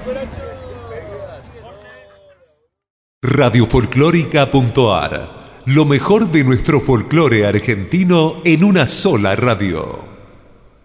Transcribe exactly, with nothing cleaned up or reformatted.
Radiofolclórica.ar. Lo mejor de nuestro folclore argentino en una sola radio.